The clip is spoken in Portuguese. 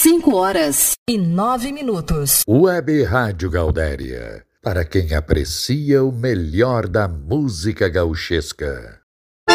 5h09. Web Rádio Gaudéria, para quem aprecia o melhor da música gauchesca.